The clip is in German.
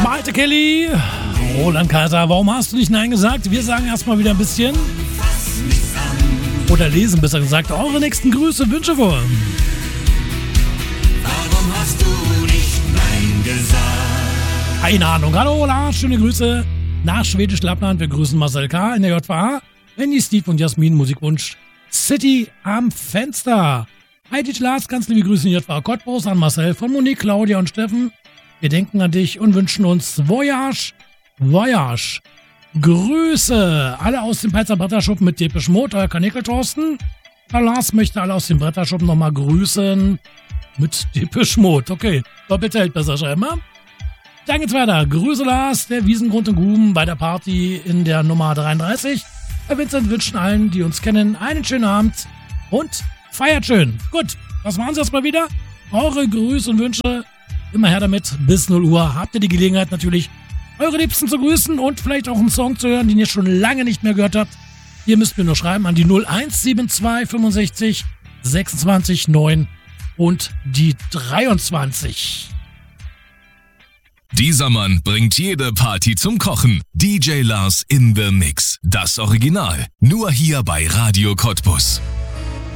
Malte Kelly, Roland Kaiser, warum hast du nicht Nein gesagt? Wir sagen erstmal wieder ein bisschen, oder lesen besser gesagt, eure nächsten Grüße, Wünsche vor. Warum hast du nicht Nein gesagt? Keine Ahnung. Hallo Lars, schöne Grüße nach Schwedisch Lappland. Wir grüßen Marcel K. in der JVA, Andy, Steve und Jasmin, Musikwunsch City am Fenster. Hi DJ Lars, ganz liebe Grüße in die JVA Cottbus an Marcel von Monique, Claudia und Steffen. Wir denken an dich und wünschen uns Voyage. Grüße alle aus dem Peizer Bretterschuppen mit Depeche Mode, euer Kanickel Thorsten. Lars möchte alle aus dem Bretterschuppen nochmal grüßen mit Depeche Mode. Okay, doppelt hält besser scheinbar. Dann geht's weiter. Grüße Lars, der Wiesengrund in Guben bei der Party in der Nummer 33. Herr Vincent wünschen allen, die uns kennen, einen schönen Abend und feiert schön. Gut, das waren sie erstmal wieder. Eure Grüße und Wünsche, immer her damit, bis 0 Uhr. Habt ihr die Gelegenheit natürlich, eure Liebsten zu grüßen und vielleicht auch einen Song zu hören, den ihr schon lange nicht mehr gehört habt. Ihr müsst mir nur schreiben an die 0172 65 26 9 und die 23. Dieser Mann bringt jede Party zum Kochen. DJ Lars in the Mix. Das Original. Nur hier bei Radio Cottbus.